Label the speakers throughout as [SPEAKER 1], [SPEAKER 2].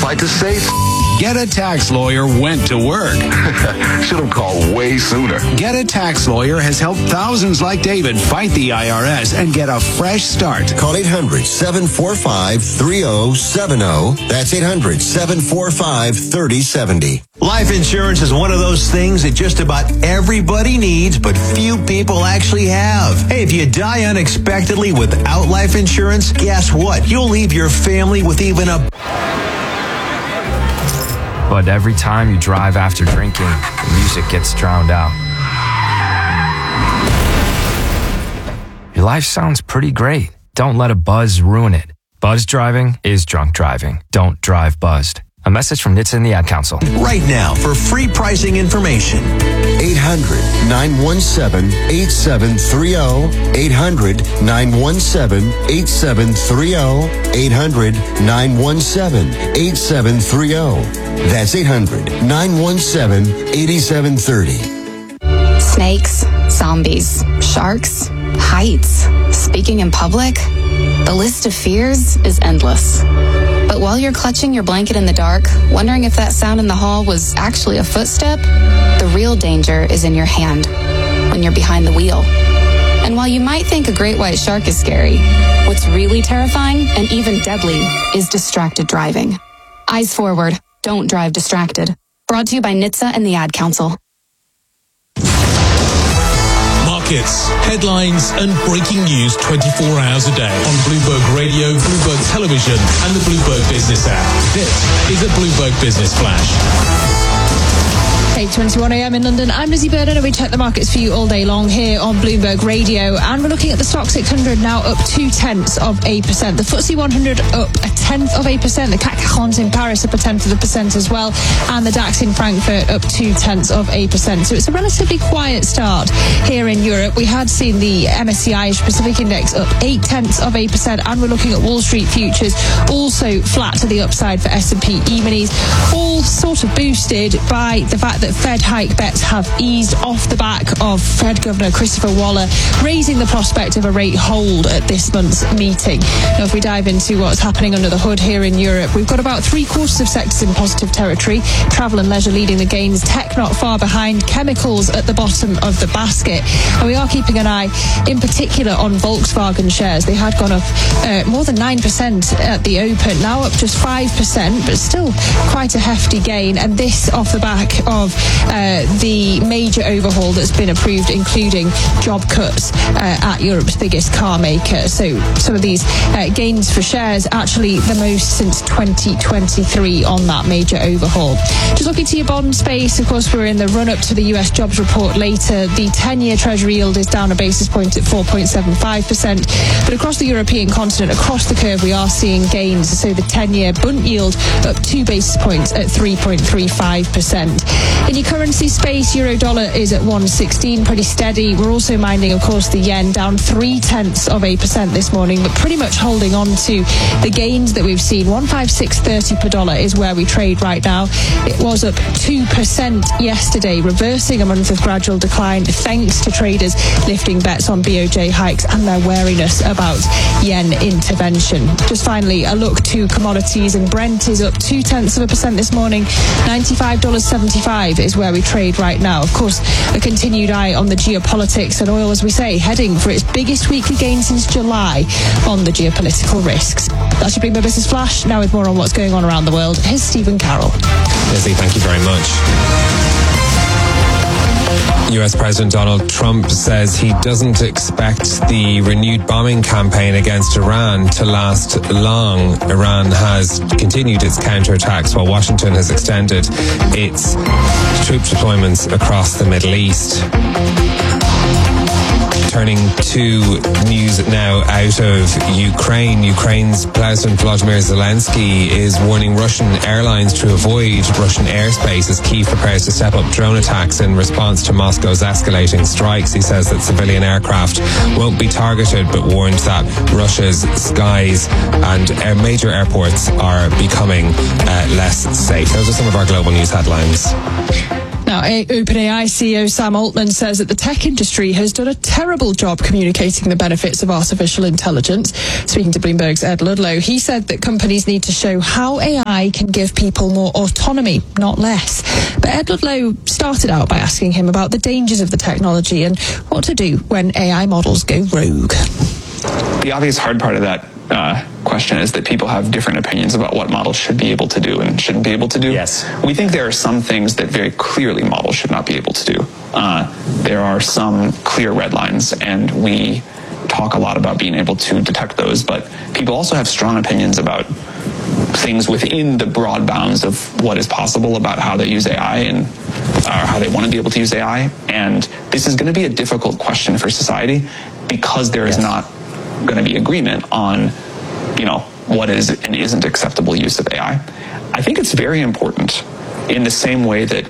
[SPEAKER 1] like to say?
[SPEAKER 2] Get a Tax Lawyer went to work.
[SPEAKER 1] Should have called way sooner.
[SPEAKER 2] Get a Tax Lawyer has helped thousands like David fight the IRS and get a fresh start.
[SPEAKER 3] Call 800-745-3070. That's 800-745-3070.
[SPEAKER 4] Life insurance is one of those things that just about everybody needs, but few people actually have. Hey, if you die unexpectedly without life insurance, guess what? You'll leave your family with even a...
[SPEAKER 5] But every time you drive after drinking, the music gets drowned out. Your life sounds pretty great. Don't let a buzz ruin it. Buzz driving is drunk driving. Don't drive buzzed. A message from NHTSA and the Ad Council.
[SPEAKER 4] Right now, for free pricing information.
[SPEAKER 3] 800-917-8730. 800-917-8730. 800-917-8730. That's 800-917-8730.
[SPEAKER 6] Snakes, zombies, sharks, heights, speaking in public. The list of fears is endless. But while you're clutching your blanket in the dark, wondering if that sound in the hall was actually a footstep, the real danger is in your hand, when you're behind the wheel. And while you might think a great white shark is scary, what's really terrifying and even deadly is distracted driving. Eyes forward, don't drive distracted. Brought to you by NHTSA and the Ad Council.
[SPEAKER 7] Markets, headlines and breaking news 24 hours a day on Bloomberg Radio, Bloomberg Television and the Bloomberg Business app. This is a Bloomberg Business Flash.
[SPEAKER 8] 8:21 a.m. in London. I'm Lizzie Burden and we check the markets for you all day long here on Bloomberg Radio. And we're looking at the Stock 600 now up 0.2%. The FTSE 100 up 0.1%. The CAC 40 in Paris up 0.1% as well. And the DAX in Frankfurt up 0.2%. So it's a relatively quiet start here in Europe. We had seen the MSCI Asia Pacific Index up 0.8%. And we're looking at Wall Street futures also flat to the upside for S&P E-minis. All sort of boosted by the fact that Fed hike bets have eased off the back of Fed Governor Christopher Waller raising the prospect of a rate hold at this month's meeting. Now, if we dive into what's happening under the hood here in Europe, we've got about 3/4 of sectors in positive territory. Travel and leisure leading the gains, tech not far behind, chemicals at the bottom of the basket. And we are keeping an eye in particular on Volkswagen shares. They had gone up more than 9% at the open, now up just 5%, but still quite a hefty gain. And this off the back of the major overhaul that's been approved, including job cuts at Europe's biggest car maker. So some of these gains for shares actually the most since 2023 on that major overhaul. Just looking to your bond space, of course, we're in the run-up to the US jobs report later. The 10-year Treasury yield is down a basis point at 4.75%. But across the European continent, across the curve, we are seeing gains. So the 10-year Bund yield up 2 basis points at 3.35%. In your currency space, euro dollar is at 116, pretty steady. We're also minding, of course, the yen down 0.3% this morning, but pretty much holding on to the gains that we've seen. 156.30 per dollar is where we trade right now. It was up 2% yesterday, reversing a month of gradual decline thanks to traders lifting bets on BOJ hikes and their wariness about yen intervention. Just finally, a look to commodities, and Brent is up 0.2% this morning. $95.75 is where we trade right now. Of course, a continued eye on the geopolitics, and oil, as we say, heading for its biggest weekly gain since July on the geopolitical risks. That should bring my business flash. Now with more on what's going on around the world, here's Stephen Carroll.
[SPEAKER 9] Lizzie, thank you very much. US President Donald Trump says he doesn't expect the renewed bombing campaign against Iran to last long. Iran has continued its counterattacks while Washington has extended its troop deployments across the Middle East. Turning to news now out of Ukraine. Ukraine's President Volodymyr Zelensky is warning Russian airlines to avoid Russian airspace as Kyiv prepares to step up drone attacks in response to Moscow's escalating strikes. He says that civilian aircraft won't be targeted, but warns that Russia's skies and major airports are becoming less safe. Those are some of our global news headlines.
[SPEAKER 8] Now, OpenAI CEO Sam Altman says that the tech industry has done a terrible job communicating the benefits of artificial intelligence. Speaking to Bloomberg's Ed Ludlow, he said that companies need to show how AI can give people more autonomy, not less. But Ed Ludlow started out by asking him about the dangers of the technology and what to do when AI models go rogue.
[SPEAKER 10] The obvious hard part of that question is that people have different opinions about what models should be able to do and shouldn't be able to do.
[SPEAKER 11] Yes.
[SPEAKER 10] We think there are some things that very clearly models should not be able to do. There are some clear red lines, and we talk a lot about being able to detect those, but people also have strong opinions about things within the broad bounds of what is possible about how they use AI and how they want to be able to use AI. And this is going to be a difficult question for society because there is not going to be agreement on, what is and isn't acceptable use of AI. I think it's very important in the same way that,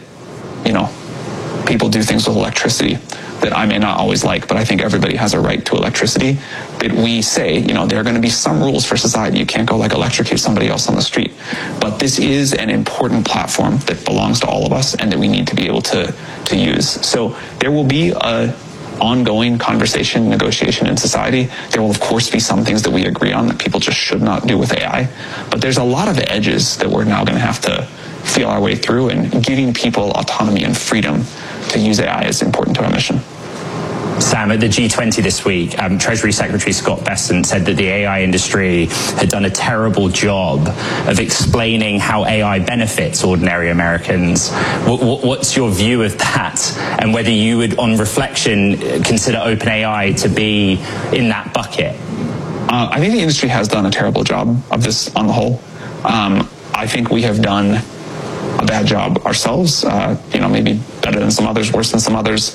[SPEAKER 10] people do things with electricity that I may not always like, but I think everybody has a right to electricity, that we say, there are going to be some rules for society. You can't go electrocute somebody else on the street. But this is an important platform that belongs to all of us and that we need to be able to use. So there will be a ongoing conversation, negotiation in society. There will, of course, be some things that we agree on that people just should not do with AI. But there's a lot of edges that we're now going to have to feel our way through, and giving people autonomy and freedom to use AI is important to our mission.
[SPEAKER 11] Sam, at the G20 this week, Treasury Secretary Scott Bessent said that the AI industry had done a terrible job of explaining how AI benefits ordinary Americans. What's your view of that, and whether you would, on reflection, consider OpenAI to be in that bucket?
[SPEAKER 10] I think the industry has done a terrible job of this on the whole. I think we have done a bad job ourselves, maybe better than some others, worse than some others.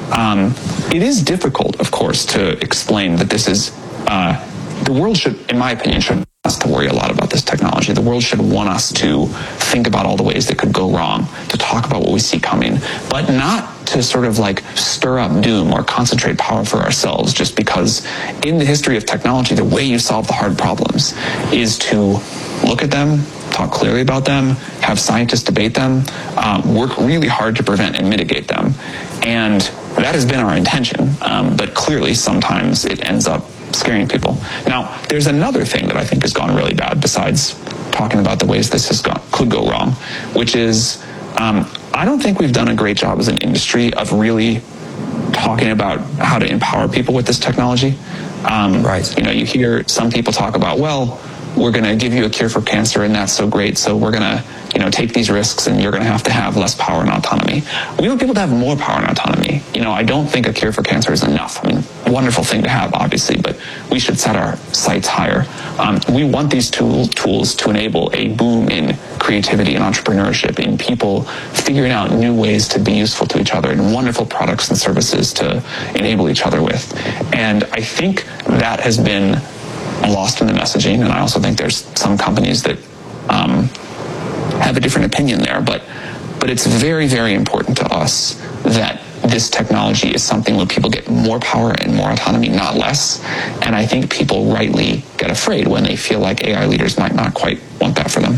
[SPEAKER 10] It is difficult, of course, to explain that this is, the world should, in my opinion, should want us to worry a lot about this technology. The world should want us to think about all the ways that could go wrong, to talk about what we see coming, but not to sort of stir up doom or concentrate power for ourselves, just because in the history of technology, the way you solve the hard problems is to look at them, talk clearly about them, have scientists debate them, work really hard to prevent and mitigate them. And that has been our intention, but clearly sometimes it ends up scaring people. Now, there's another thing that I think has gone really bad besides talking about the ways this could go wrong, which is I don't think we've done a great job as an industry of really talking about how to empower people with this technology.
[SPEAKER 11] Right.
[SPEAKER 10] You hear some people talk about, well, we're going to give you a cure for cancer and that's so great, so we're going to take these risks and you're going to have less power and autonomy. We want people to have more power and autonomy. I don't think a cure for cancer is enough. I mean, wonderful thing to have, obviously, but we should set our sights higher. We want these tools to enable a boom in creativity and entrepreneurship, in people figuring out new ways to be useful to each other, and wonderful products and services to enable each other with. And I think that has been lost in the messaging, and I also think there's some companies that have a different opinion there, but it's very, very important to us that this technology is something where people get more power and more autonomy, not less. And I think people rightly get afraid when they feel like AI leaders might not quite want that for them.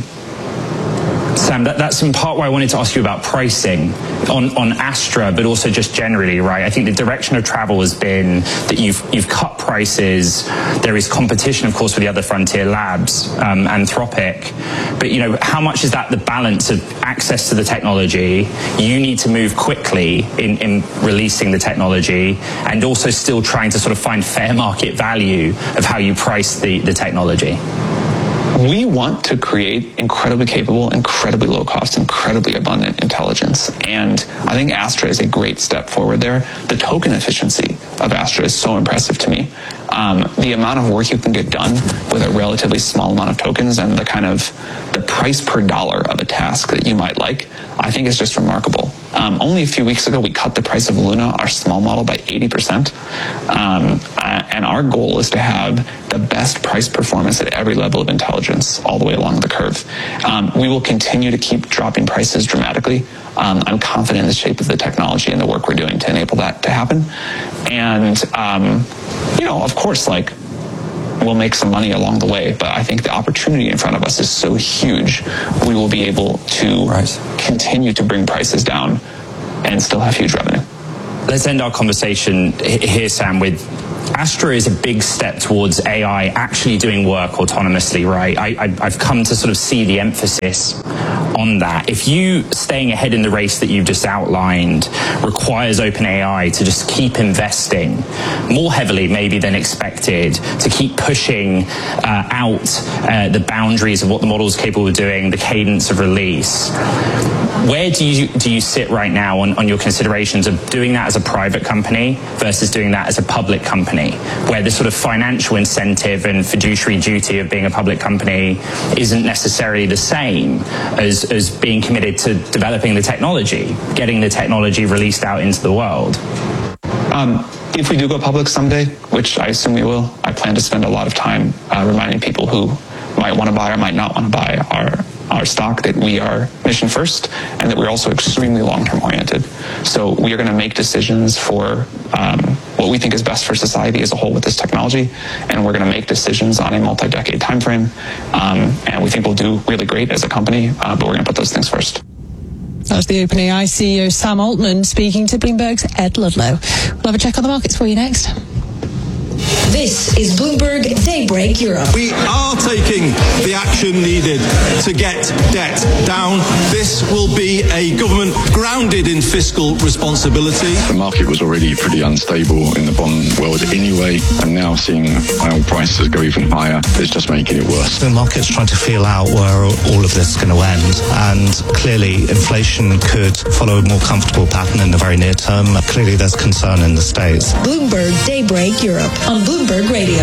[SPEAKER 11] Sam, that's in part why I wanted to ask you about pricing on Astra, but also just generally, right? I think the direction of travel has been that you've cut prices. There is competition, of course, with the other frontier labs, Anthropic. But, how much is that the balance of access to the technology? You need to move quickly in releasing the technology, and also still trying to sort of find fair market value of how you price the technology.
[SPEAKER 10] We want to create incredibly capable, incredibly low cost, incredibly abundant intelligence. And I think Astra is a great step forward there. The token efficiency of Astra is so impressive to me. The amount of work you can get done with a relatively small amount of tokens, and the price per dollar of a task that you might like, I think is just remarkable. Only a few weeks ago, we cut the price of Luna, our small model, by 80%. And our goal is to have the best price performance at every level of intelligence all the way along the curve. We will continue to keep dropping prices dramatically. I'm confident in the shape of the technology and the work we're doing to enable that to happen. And, of course, we'll make some money along the way, but I think the opportunity in front of us is so huge, we will be able to continue to bring prices down and still have huge revenue.
[SPEAKER 11] Let's end our conversation here, Sam, with Astra is a big step towards AI actually doing work autonomously, right? I've come to sort of see the emphasis on that. If you staying ahead in the race that you've just outlined requires OpenAI to just keep investing more heavily maybe than expected, to keep pushing out the boundaries of what the model is capable of doing, the cadence of release, where do you sit right now on your considerations of doing that as a private company versus doing that as a public company, where the sort of financial incentive and fiduciary duty of being a public company isn't necessarily the same as being committed to developing the technology, getting the technology released out into the world?
[SPEAKER 10] If we do go public someday, which I assume we will, I plan to spend a lot of time reminding people who might want to buy or might not want to buy our stock that we are mission first and that we're also extremely long-term oriented. So we are going to make decisions for what we think is best for society as a whole with this technology, and we're going to make decisions on a multi-decade time frame, and we think we'll do really great as a company, but we're going to put those things first.
[SPEAKER 8] That's the OpenAI CEO Sam Altman speaking to Bloomberg's Ed Ludlow. We'll have a check on the markets for you next.
[SPEAKER 12] This is Bloomberg Daybreak Europe.
[SPEAKER 13] We are taking the action needed to get debt down. This will be a government grounded in fiscal responsibility.
[SPEAKER 14] The market was already pretty unstable in the bond world anyway, and now seeing oil prices go even higher is just making it worse.
[SPEAKER 15] The market's trying to feel out where all of this is going to end, and clearly inflation could follow a more comfortable pattern in the very near term. Clearly there's concern in the States.
[SPEAKER 12] Bloomberg Daybreak Europe on Bloomberg Radio.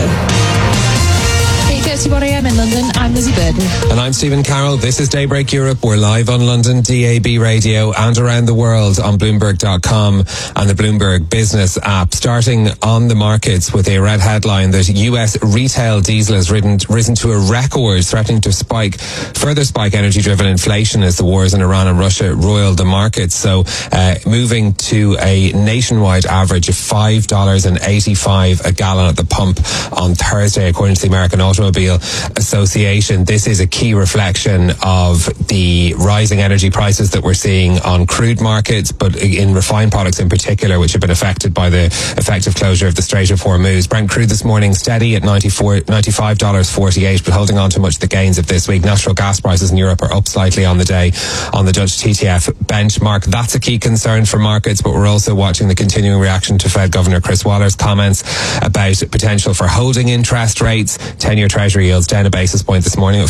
[SPEAKER 8] 8:31 a.m. in London. I'm Lizzie Burden.
[SPEAKER 9] And I'm Stephen Carroll. This is Daybreak Europe. We're live on London DAB radio and around the world on Bloomberg.com and the Bloomberg Business app. Starting on the markets with a red headline that US retail diesel has risen to a record, threatening to further spike energy-driven inflation as the wars in Iran and Russia roil the markets. So moving to a nationwide average of $5.85 a gallon at the pump on Thursday, according to the American Automobile Association. This is a key reflection of the rising energy prices that we're seeing on crude markets, but in refined products in particular, which have been affected by the effective closure of the Strait of Hormuz. Brent crude this morning steady at $95.48, but holding on to much of the gains of this week. Natural gas prices in Europe are up slightly on the day on the Dutch TTF benchmark. That's a key concern for markets, but we're also watching the continuing reaction to Fed Governor Chris Waller's comments about potential for holding interest rates. 10-year Treasury yields down a basis point this morning at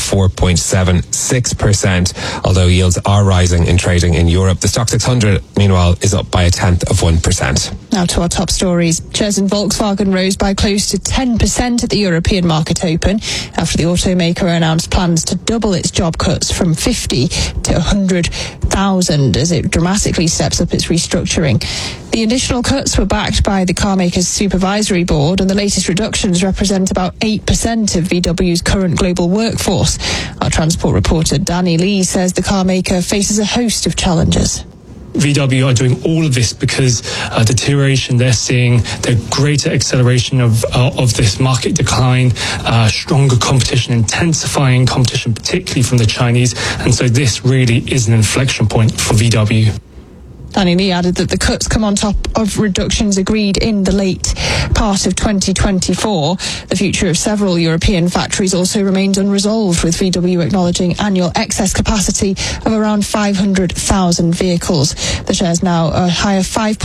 [SPEAKER 9] 4.76%, although yields are rising in trading in Europe. The Stock 600, meanwhile, is up by 0.1%.
[SPEAKER 8] Now to our top stories. Shares in Volkswagen rose by close to 10% at the European market open after the automaker announced plans to double its job cuts from 50 to 100,000 as it dramatically steps up its restructuring. The additional cuts were backed by the carmaker's supervisory board, and the latest reductions represent about 8% of VW's current global workforce. Our transport reporter Danny Lee says the carmaker faces a host of challenges.
[SPEAKER 16] VW are doing all of this because deterioration they're seeing, the greater acceleration of this market decline, stronger competition, intensifying competition, particularly from the Chinese. And so this really is an inflection point for VW.
[SPEAKER 8] Danny Lee added that the cuts come on top of reductions agreed in the late part of 2024. The future of several European factories also remains unresolved, with VW acknowledging annual excess capacity of around 500,000 vehicles. The shares now are higher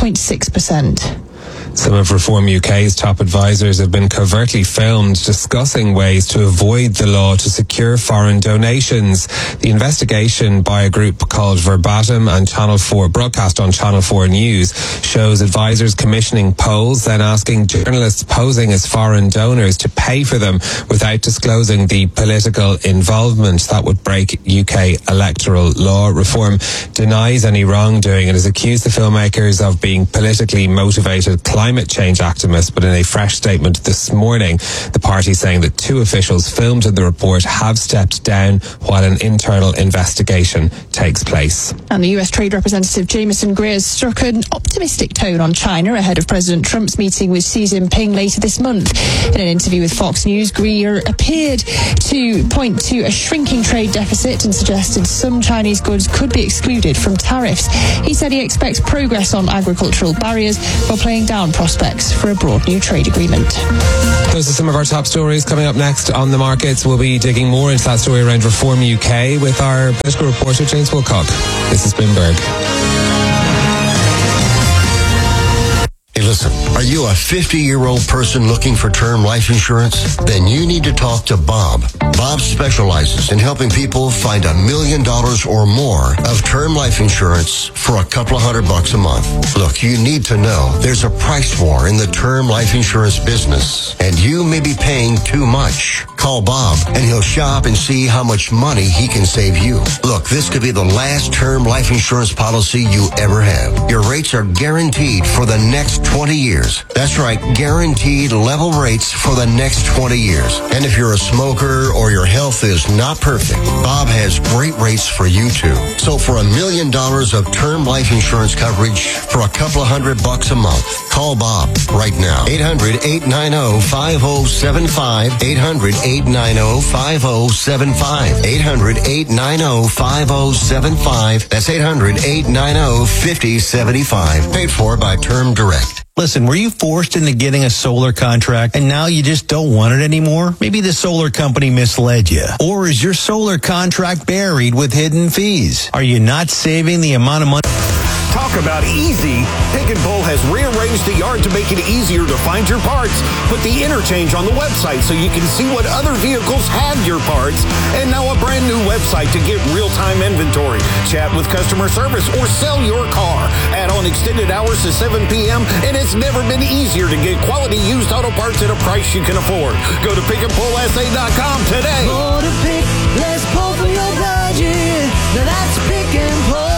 [SPEAKER 8] 5.6%.
[SPEAKER 9] Some of Reform UK's top advisors have been covertly filmed discussing ways to avoid the law to secure foreign donations. The investigation by a group called Verbatim and Channel 4, broadcast on Channel 4 News, shows advisors commissioning polls, then asking journalists posing as foreign donors to pay for them without disclosing the political involvement. That would break UK electoral law. Reform denies any wrongdoing and has accused the filmmakers of being politically motivated climate change activist, but in a fresh statement this morning, the party saying that 2 officials filmed in the report have stepped down while an internal investigation takes place.
[SPEAKER 8] And the US Trade Representative Jameson Greer struck an optimistic tone on China ahead of President Trump's meeting with Xi Jinping later this month. In an interview with Fox News, Greer appeared to point to a shrinking trade deficit and suggested some Chinese goods could be excluded from tariffs. He said he expects progress on agricultural barriers while playing down prospects for a broad new trade agreement.
[SPEAKER 9] Those are some of our top stories. Coming up next on the markets, we'll be digging more into that story around Reform UK with our political reporter James Wilcock. This is Bloomberg.
[SPEAKER 3] Hey, listen, are you a 50-year-old person looking for term life insurance? Then you need to talk to Bob. Bob specializes in helping people find $1 million or more of term life insurance for a couple of $100 a month. Look, you need to know there's a price war in the term life insurance business, and you may be paying too much. Call Bob, and he'll shop and see how much money he can save you. Look, this could be the last term life insurance policy you ever have. Your rates are guaranteed for the next 20 years. That's right, guaranteed level rates for the next 20 years. And if you're a smoker or your health is not perfect, Bob has great rates for you too. So for $1 million of term life insurance coverage for a couple of $100 a month, call Bob right now. 800-890-5075. 800-890-5075. 800-890-5075. That's 800-890-5075. Paid for by Term Direct.
[SPEAKER 4] Listen, were you forced into getting a solar contract and now you just don't want it anymore? Maybe the solar company misled you. Or is your solar contract buried with hidden fees? Are you not saving the amount of money?
[SPEAKER 17] Talk about easy. Pick and Pull has rearranged the yard to make it easier to find your parts. Put the interchange on the website so you can see what other vehicles have your parts. And now a brand new website to get real-time inventory, chat with customer service, or sell your car. Add on extended hours to 7 p.m. and it's never been easier to get quality used auto parts at a price you can afford. Go to pickandpullsa.com today.
[SPEAKER 18] More to pick, less pull for your budget. Now that's Pick and Pull.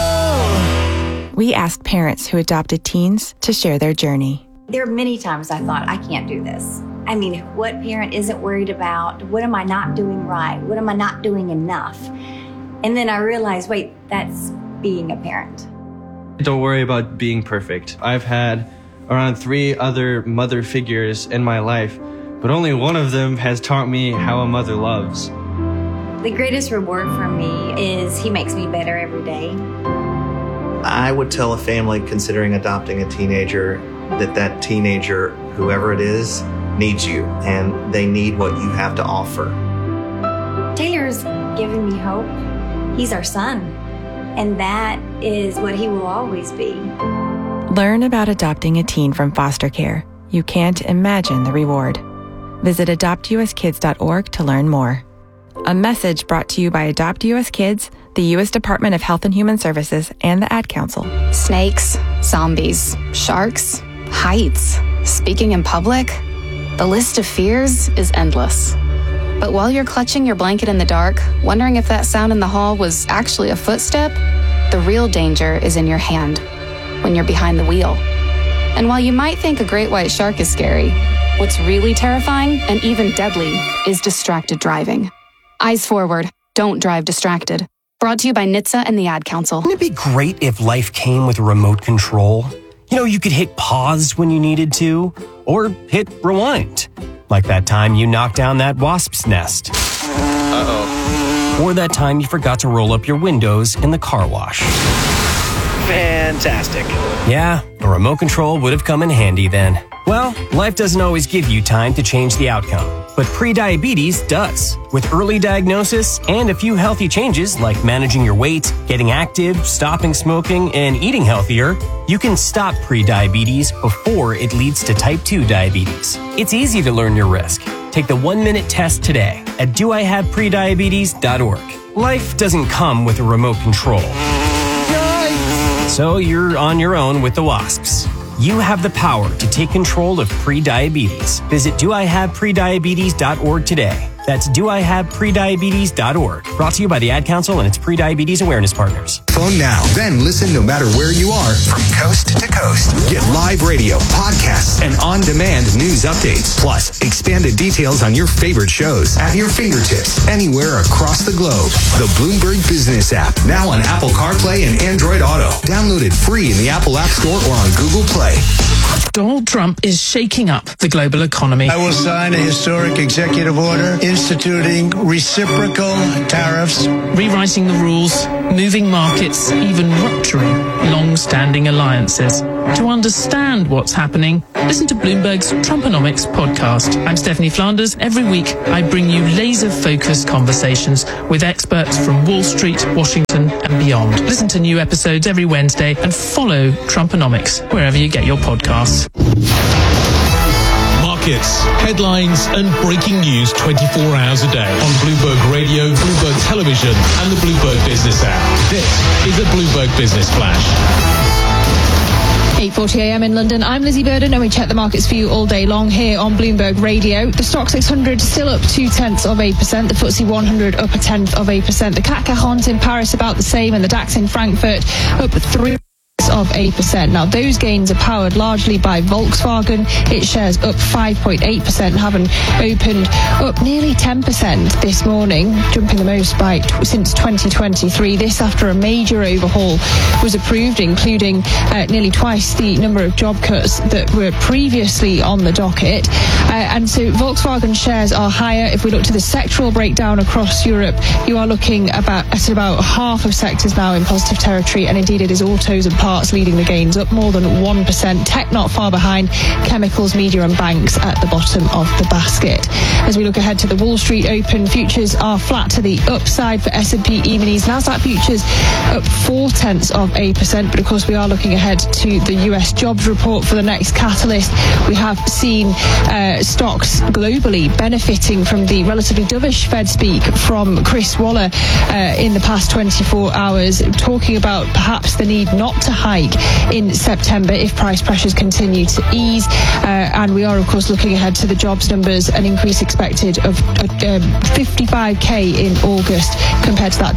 [SPEAKER 19] We asked parents who adopted teens to share their journey.
[SPEAKER 20] There are many times I thought, I can't do this. I mean, what parent isn't worried about? What am I not doing right? What am I not doing enough? And then I realized, wait, that's being a parent.
[SPEAKER 21] Don't worry about being perfect. I've had around 3 other mother figures in my life, but only one of them has taught me how a mother loves.
[SPEAKER 20] The greatest reward for me is he makes me better every day.
[SPEAKER 22] I would tell a family considering adopting a teenager that teenager, whoever it is, needs you, and they need what you have to offer.
[SPEAKER 20] Taylor's given me hope. He's our son, and that is what he will always be.
[SPEAKER 19] Learn about adopting a teen from foster care. You can't imagine the reward. Visit adoptuskids.org to learn more. A message brought to you by Adopt US Kids, the U.S. Department of Health and Human Services, and the Ad Council.
[SPEAKER 6] Snakes, zombies, sharks, heights, speaking in public. The list of fears is endless. But while you're clutching your blanket in the dark, wondering if that sound in the hall was actually a footstep, the real danger is in your hand, when you're behind the wheel. And while you might think a great white shark is scary, what's really terrifying and even deadly is distracted driving. Eyes forward. Don't drive distracted. Brought to you by NHTSA and the Ad Council.
[SPEAKER 23] Wouldn't it be great if life came with a remote control? You know, you could hit pause when you needed to, or hit rewind. Like that time you knocked down that wasp's nest. Uh-oh. Or that time you forgot to roll up your windows in the car wash. Fantastic. Yeah, a remote control would have come in handy then. Well, life doesn't always give you time to change the outcome, but prediabetes does. With early diagnosis and a few healthy changes like managing your weight, getting active, stopping smoking, and eating healthier, you can stop prediabetes before it leads to type 2 diabetes. It's easy to learn your risk. Take the 1-minute test today at doihaveprediabetes.org. Life doesn't come with a remote control. So you're on your own with the wasps. You have the power to take control of prediabetes. Visit doihaveprediabetes.org today. That's doihaveprediabetes.org. Brought to you by the Ad Council and its pre-diabetes awareness partners.
[SPEAKER 1] Phone now, then listen no matter where you are from coast to coast. Get live radio, podcasts, and on-demand news updates. Plus, expanded details on your favorite shows at your fingertips anywhere across the globe. The Bloomberg Business app, now on Apple CarPlay and Android Auto. Download it free in the Apple App Store or on Google Play.
[SPEAKER 2] Donald Trump is shaking up the global economy.
[SPEAKER 5] I will sign a historic executive order instituting reciprocal tariffs,
[SPEAKER 2] rewriting the rules, moving markets, even rupturing long-standing alliances. To understand what's happening, listen to Bloomberg's Trumponomics podcast. I'm Stephanie Flanders. Every week, I bring you laser-focused conversations with experts from Wall Street, Washington, and beyond. Listen to new episodes every Wednesday and follow Trumponomics wherever you get your podcasts.
[SPEAKER 7] Markets, headlines, and breaking news 24 hours a day on Bloomberg Radio, Bloomberg Television, and the Bloomberg Business app. This is a Bloomberg Business Flash.
[SPEAKER 8] 8:40 a.m. in London. I'm Lizzie Burden, and we check the markets for you all day long here on Bloomberg Radio. The Stoxx 600 still up 0.2%. The FTSE 100 up 0.1%. The CAC 40 in Paris about the same, and the DAX in Frankfurt up 0.3%. Now, those gains are powered largely by Volkswagen. Its shares up 5.8%, having opened up nearly 10% this morning, jumping the most since 2023. This after a major overhaul was approved, including nearly twice the number of job cuts that were previously on the docket. And so Volkswagen shares are higher. If we look to the sectoral breakdown across Europe, you are looking at about half of sectors now in positive territory, and indeed it is autos and parts leading the gains, up more than 1%. Tech not far behind, chemicals, media and banks at the bottom of the basket. As we look ahead to the Wall Street Open, futures are flat to the upside for S&P E-minis. Nasdaq futures up 0.4%, but of course we are looking ahead to the US jobs report for the next catalyst. We have seen stocks globally benefiting from the relatively dovish Fed speak from Chris Waller in the past 24 hours, talking about perhaps the need not to hike in September if price pressures continue to ease. And we are, of course, looking ahead to the jobs numbers, an increase expected of 55k in August compared to that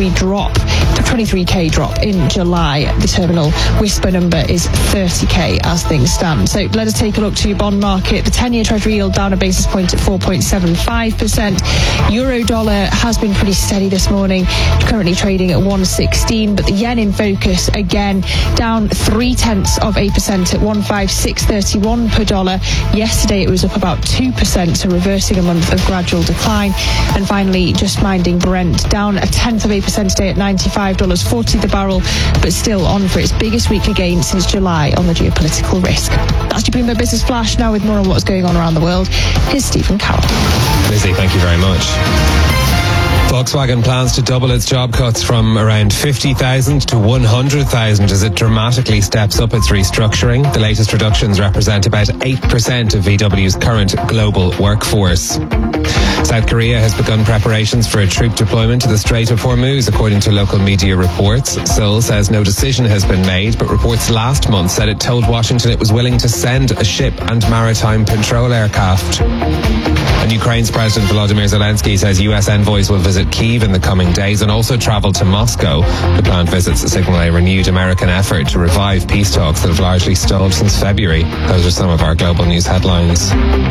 [SPEAKER 8] 23k drop in July. The terminal whisper number is 30k as things stand. So let us take a look to your bond market. The 10-year Treasury yield down a basis point at 4.75%. Euro dollar has been pretty steady this morning, currently trading at 116, but the yen in focus again down 0.3% at 156.31 per dollar. Yesterday it was up about 2%, so reversing a month of gradual decline. And finally, just minding Brent, down 0.1% today at $95.40 the barrel, but still on for its biggest weekly gain since July on the geopolitical risk. That's your Bloomberg Business Flash. Now with more on what's going on around the world, here's Stephen Carroll.
[SPEAKER 9] Lizzie, thank you very much. Volkswagen plans to double its job cuts from around 50,000 to 100,000 as it dramatically steps up its restructuring. The latest reductions represent about 8% of VW's current global workforce. South Korea has begun preparations for a troop deployment to the Strait of Hormuz, according to local media reports. Seoul says no decision has been made, but reports last month said it told Washington it was willing to send a ship and maritime patrol aircraft. And Ukraine's President Volodymyr Zelensky says US envoys will visit Kyiv in the coming days and also travel to Moscow. The planned visits signal a renewed American effort to revive peace talks that have largely stalled since February. Those are some of our global news headlines.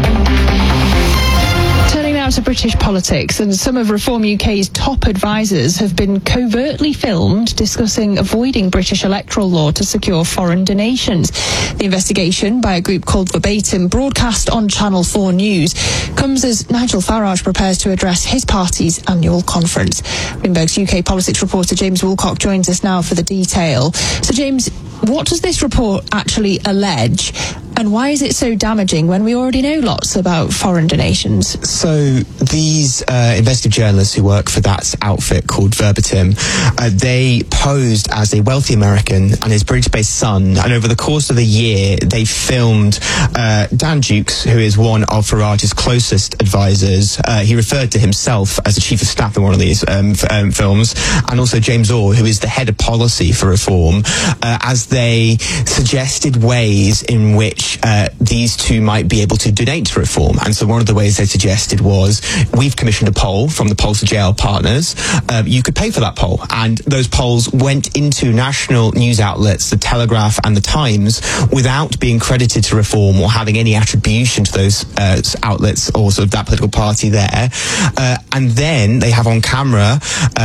[SPEAKER 8] Turning now to British politics, and some of Reform UK's top advisers have been covertly filmed discussing avoiding British electoral law to secure foreign donations. The investigation by a group called Verbatim, broadcast on Channel 4 News, comes as Nigel Farage prepares to address his party's annual conference. Bloomberg's UK politics reporter James Woolcock joins us now for the detail. So James, what does this report actually allege? And why is it so damaging when we already know lots about foreign donations?
[SPEAKER 24] So these investigative journalists who work for that outfit called Verbatim, they posed as a wealthy American and his British-based son. And over the course of a year, they filmed Dan Dukes, who is one of Farage's closest advisors. He referred to himself as the chief of staff in one of these films. And also James Orr, who is the head of policy for Reform, as they suggested ways in which which these two might be able to donate to Reform. And so one of the ways they suggested was, we've commissioned a poll from the Polls for JL Partners. You could pay for that poll. And those polls went into national news outlets, the Telegraph and the Times, without being credited to Reform or having any attribution to those outlets or sort of that political party there. And then they have on camera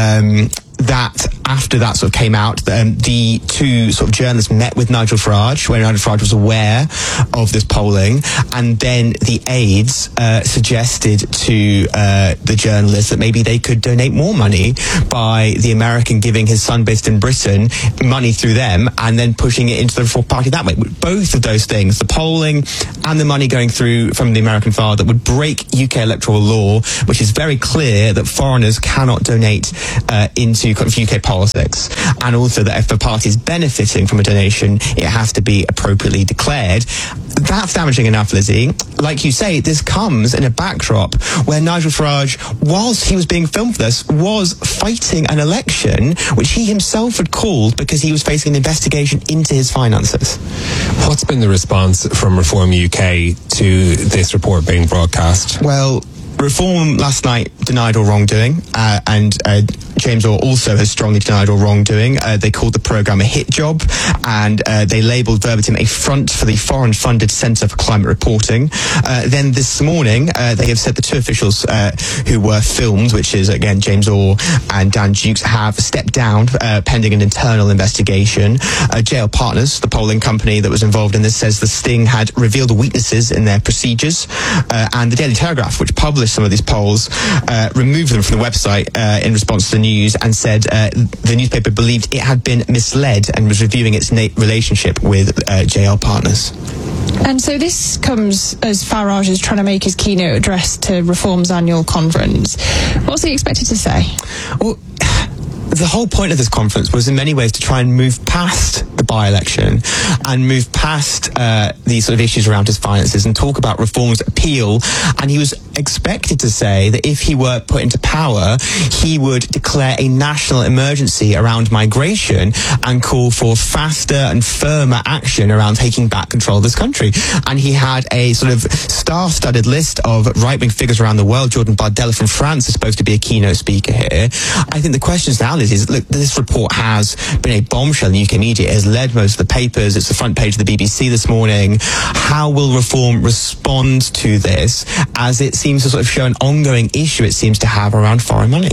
[SPEAKER 24] that after that sort of came out, the two sort of journalists met with Nigel Farage, where Nigel Farage was aware of this polling, and then the aides suggested to the journalists that maybe they could donate more money by the American giving his son based in Britain money through them and then pushing it into the Reform Party that way. Both of those things, the polling and the money going through from the American father, would break UK electoral law, which is very clear that foreigners cannot donate into UK politics, and also that if a party is benefiting from a donation, it has to be appropriately declared. That's damaging enough, Lizzie. Like you say, this comes in a backdrop where Nigel Farage, whilst he was being filmed for this, was fighting an election which he himself had called because he was facing an investigation into his finances.
[SPEAKER 9] What's been the response from Reform UK to this report being broadcast?
[SPEAKER 24] Well, Reform last night denied all wrongdoing, and James Orr also has strongly denied all wrongdoing. They called the programme a hit job, and they labelled Verbatim a front for the foreign-funded Centre for Climate Reporting. Then this morning, they have said the two officials who were filmed, which is, again, James Orr and Dan Dukes, have stepped down pending an internal investigation. JL Partners, the polling company that was involved in this, says the sting had revealed weaknesses in their procedures, and the Daily Telegraph, which published some of these polls, removed them from the website in response to the news, and said the newspaper believed it had been misled and was reviewing its relationship with JL Partners.
[SPEAKER 8] And so this comes as Farage is trying to make his keynote address to Reform's annual conference. What's he expected to say?
[SPEAKER 24] Well, the whole point of this conference was in many ways to try and move past the by-election and move past these sort of issues around his finances and talk about Reform's appeal. And he was expected to say that if he were put into power, he would declare a national emergency around migration and call for faster and firmer action around taking back control of this country. And he had a sort of star-studded list of right-wing figures around the world. Jordan Bardella from France is supposed to be a keynote speaker here. I think the question now is, look, this report has been a bombshell in the UK media. It has led most of the papers. It's the front page of the BBC this morning. How will Reform respond to this, as it seems to sort of show an ongoing issue it seems to have around foreign money?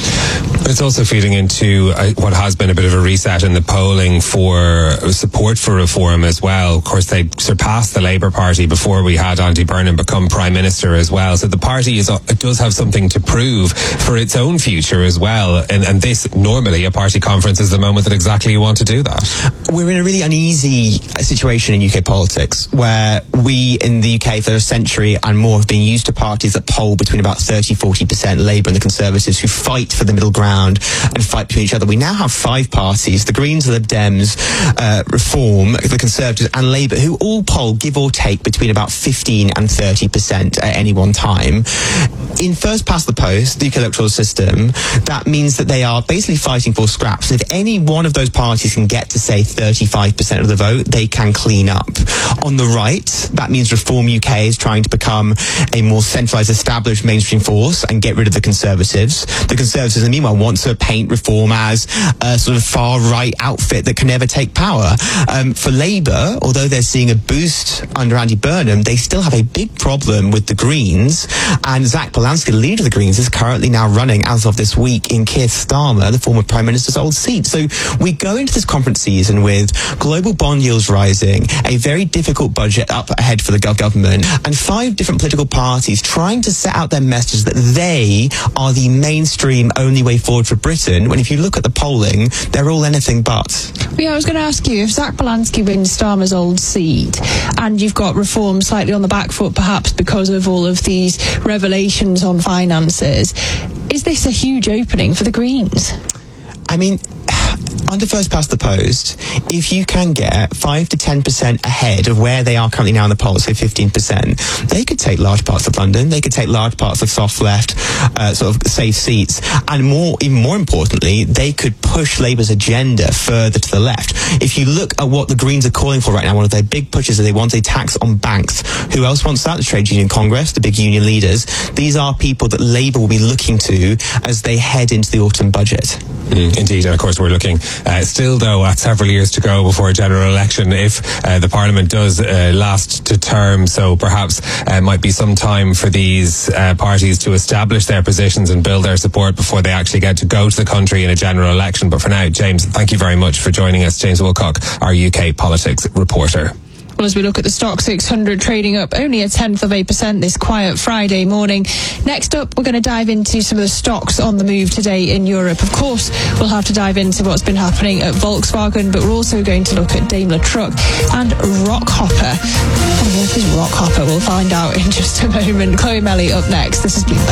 [SPEAKER 9] It's also feeding into what has been a bit of a reset in the polling for support for Reform as well. Of course, they surpassed the Labour Party before we had Andy Burnham become Prime Minister as well. So the party does have something to prove for its own future as well. And this, normally, a party conference is the moment that exactly you want to do that.
[SPEAKER 24] We're in a really uneasy situation in UK politics, where we in the UK for a century and more have been used to parties that poll between about 30-40%, Labour and the Conservatives, who fight for the middle ground and fight between each other. We now have five parties, the Greens, the Lib Dems, Reform, the Conservatives and Labour, who all poll, give or take, between about 15 and 30% at any one time. In first past the post, the UK electoral system, that means that they are basically fighting for scraps. If any one of those parties can get to, say, 35% of the vote, they can clean up. On the right, that means Reform UK is trying to become a more centralised, established mainstream force and get rid of the Conservatives. The Conservatives, meanwhile, want to paint Reform as a sort of far-right outfit that can never take power. For Labour, although they're seeing a boost under Andy Burnham, they still have a big problem with the Greens, and Zach Balansky, the leader of the Greens, is currently now running, as of this week, in Keir Starmer, the former Prime Minister's old seat. So we go into this conference season with global bond yields rising, a very difficult budget up ahead for the government, and five different political parties trying to set out their messages that they are the mainstream only way forward for Britain, when if you look at the polling, they're all anything but.
[SPEAKER 8] Yeah, I was going to ask you, if Zach Balansky wins Starmer's old seat, and you've got Reform slightly on the back foot perhaps because of all of these revelations on finances, is this a huge opening for the Greens?
[SPEAKER 24] I mean, under first past the post, if you can get 5 to 10% ahead of where they are currently now in the polls, so 15%, they could take large parts of London, they could take large parts of soft left, sort of safe seats, and even more importantly, they could push Labour's agenda further to the left. If you look at what the Greens are calling for right now, one of their big pushes is they want a tax on banks. Who else wants that? The Trade Union Congress, the big union leaders. These are people that Labour will be looking to as they head into the autumn budget.
[SPEAKER 9] Indeed, and of course we're looking still though at several years to go before a general election if the Parliament does last to term, so perhaps might be some time for these parties to establish their positions and build their support before they actually get to go to the country in a general election. But for now, James, thank you very much for joining us. James Wilcock, our UK politics reporter.
[SPEAKER 8] Well, as we look at the Stock 600 trading up only 0.1% this quiet Friday morning. Next up, we're going to dive into some of the stocks on the move today in Europe. Of course, we'll have to dive into what's been happening at Volkswagen, but we're also going to look at Daimler Truck and Rockhopper. What is Rockhopper? We'll find out in just a moment. Chloe Melly up next. This is Bloomberg.